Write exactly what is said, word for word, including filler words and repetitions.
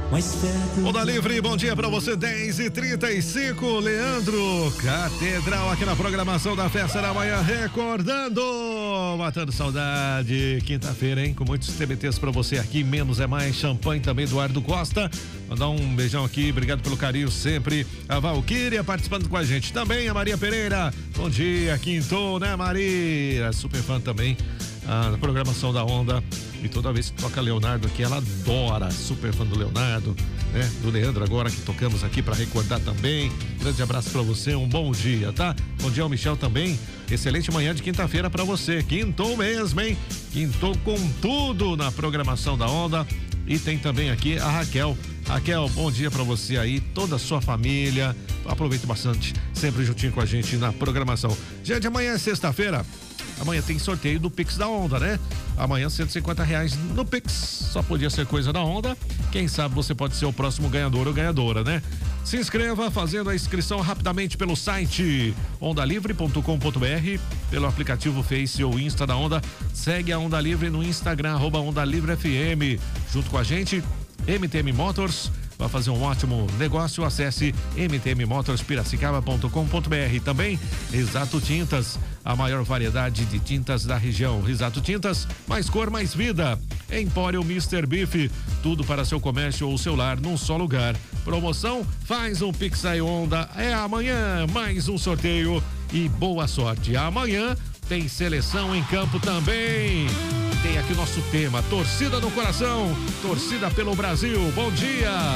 Onda Livre, bom dia pra você, dez e trinta e cinco, Leandro Catedral aqui na programação da Festa da Manhã, recordando, matando saudade, quinta-feira, hein, com muitos T B Ts pra você aqui, menos é mais, champanhe também, Eduardo Costa, mandar um beijão aqui, obrigado pelo carinho sempre, a Valquíria participando com a gente, também a Maria Pereira, bom dia, quintou, né, Maria, super fã também, a programação da Onda. E toda vez que toca Leonardo aqui, ela adora, super fã do Leonardo, né? Do Leandro agora que tocamos aqui para recordar também. Grande abraço para você, um bom dia, tá? Bom dia ao Michel também. Excelente manhã de quinta-feira para você. Quintou mesmo, hein? Quintou com tudo na programação da Onda. E tem também aqui a Raquel. Raquel, bom dia para você aí, toda a sua família. Aproveite bastante, sempre juntinho com a gente na programação. Gente, amanhã é sexta-feira. Amanhã tem sorteio do Pix da Onda, né? Amanhã cento e cinquenta reais no Pix. Só podia ser coisa da Onda. Quem sabe você pode ser o próximo ganhador ou ganhadora, né? Se inscreva fazendo a inscrição rapidamente pelo site onda livre ponto com ponto br, pelo aplicativo Face ou Insta da Onda. Segue a Onda Livre no Instagram, arroba Onda Livre F M. Junto com a gente, M T M Motors. Vai fazer um ótimo negócio, acesse m t m motors piracicaba ponto com ponto br. Também Risato Tintas, a maior variedade de tintas da região. Risato Tintas, mais cor, mais vida. Empório mister Beef, tudo para seu comércio ou seu lar num só lugar. Promoção, faz um Pix aí Onda. É amanhã, mais um sorteio e boa sorte. Amanhã tem seleção em campo também. Tem aqui o nosso tema, torcida no coração, torcida pelo Brasil. Bom dia!